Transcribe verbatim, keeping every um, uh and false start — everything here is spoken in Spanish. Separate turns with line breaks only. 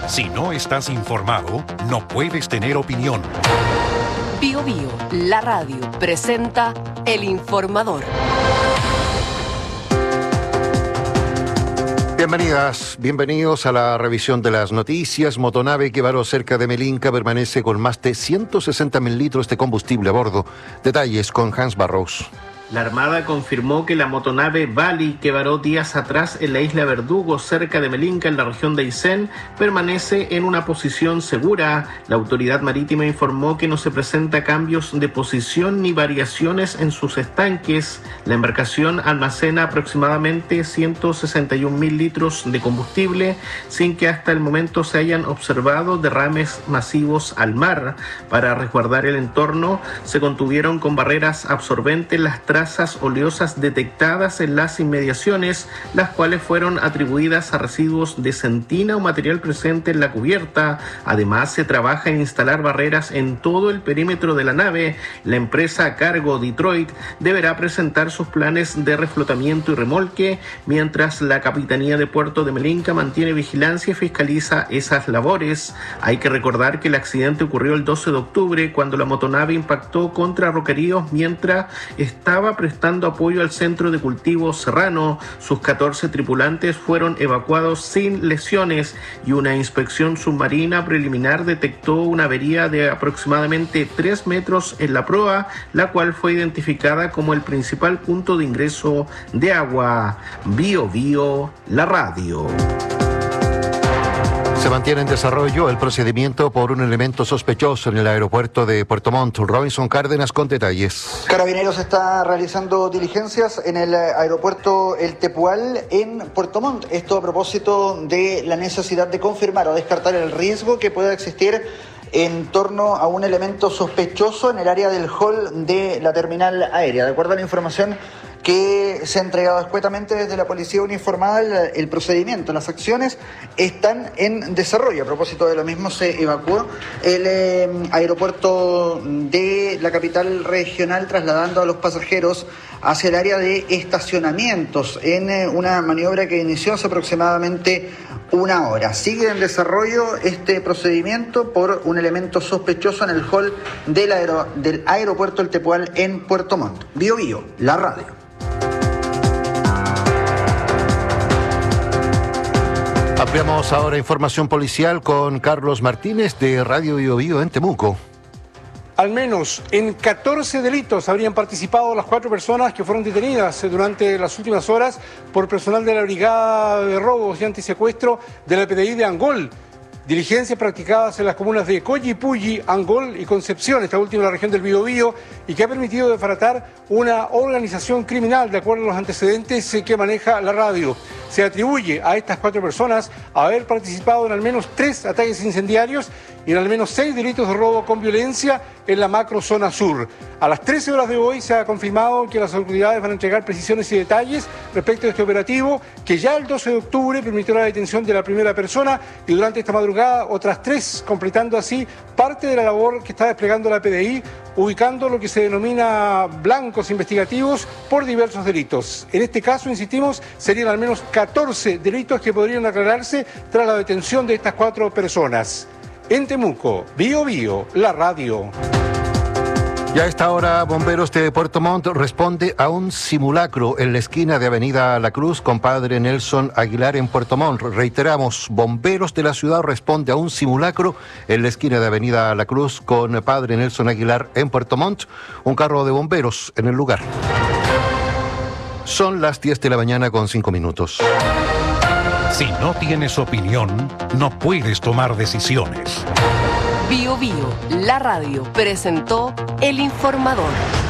Si no estás informado, no puedes tener opinión.
Bio Bio, la radio, presenta El Informador.
Bienvenidas, bienvenidos a la revisión de las noticias. Motonave que varó cerca de Melinca permanece con más de ciento sesenta mil litros de combustible a bordo. Detalles con Hans Barrows.
La Armada confirmó que la motonave Bali, que varó días atrás en la isla Verdugo, cerca de Melinca, en la región de Aysén, permanece en una posición segura. La autoridad marítima informó que no se presenta cambios de posición ni variaciones en sus estanques. La embarcación almacena aproximadamente ciento sesenta y un mil litros de combustible, sin que hasta el momento se hayan observado derrames masivos al mar. Para resguardar el entorno, se contuvieron con barreras absorbentes las trazas oleosas detectadas en las inmediaciones, las cuales fueron atribuidas a residuos de sentina o material presente en la cubierta. Además, se trabaja en instalar barreras en todo el perímetro de la nave. La empresa a cargo, Detroit, deberá presentar sus planes de reflotamiento y remolque, mientras la Capitanía de Puerto de Melinca mantiene vigilancia y fiscaliza esas labores. Hay que recordar que el accidente ocurrió el doce de octubre, cuando la motonave impactó contra roqueríos mientras estaba prestando apoyo al centro de cultivo Serrano. Sus catorce tripulantes fueron evacuados sin lesiones y una inspección submarina preliminar detectó una avería de aproximadamente tres metros en la proa, la cual fue identificada como el principal punto de ingreso de agua. Bio Bio, la radio.
Se mantiene en desarrollo el procedimiento por un elemento sospechoso en el aeropuerto de Puerto Montt. Robinson Cárdenas con detalles.
Carabineros está realizando diligencias en el aeropuerto El Tepual en Puerto Montt. Esto a propósito de la necesidad de confirmar o descartar el riesgo que pueda existir en torno a un elemento sospechoso en el área del hall de la terminal aérea. De acuerdo a la información que se ha entregado escuetamente desde la policía uniformada, el, el procedimiento, las acciones están en desarrollo. A propósito de lo mismo, se evacuó el eh, aeropuerto de la capital regional, trasladando a los pasajeros hacia el área de estacionamientos en eh, una maniobra que inició hace aproximadamente una hora. Sigue en desarrollo este procedimiento por un elemento sospechoso en el hall del, aero, del aeropuerto El Tepual en Puerto Montt. Bio Bio, la radio.
Ampliamos ahora información policial con Carlos Martínez de Radio Bio Bio en Temuco.
Al menos en catorce delitos habrían participado las cuatro personas que fueron detenidas durante las últimas horas por personal de la Brigada de Robos y Antisecuestro de la P D I de Angol. Diligencias practicadas en las comunas de Collipulli, Angol y Concepción, esta última en la región del Biobío, y que ha permitido desbaratar una organización criminal, de acuerdo a los antecedentes que maneja la radio. Se atribuye a estas cuatro personas haber participado en al menos tres ataques incendiarios y en al menos seis delitos de robo con violencia en la macro zona sur. A las trece horas de hoy se ha confirmado que las autoridades van a entregar precisiones y detalles respecto a este operativo, que ya el doce de octubre permitió la detención de la primera persona y durante esta madrugada otras tres, completando así parte de la labor que está desplegando la P D I, ubicando lo que se denomina blancos investigativos por diversos delitos. En este caso, insistimos, serían al menos catorce delitos que podrían aclararse tras la detención de estas cuatro personas. En Temuco, Bio Bio, la radio.
Ya a esta hora, bomberos de Puerto Montt responde a un simulacro en la esquina de Avenida La Cruz con Padre Nelson Aguilar en Puerto Montt. Reiteramos, bomberos de la ciudad responde a un simulacro en la esquina de Avenida La Cruz con Padre Nelson Aguilar en Puerto Montt. Un carro de bomberos en el lugar. Son las diez de la mañana con cinco minutos.
Si no tienes opinión, no puedes tomar decisiones.
Bio Bio, la radio, presentó El Informador.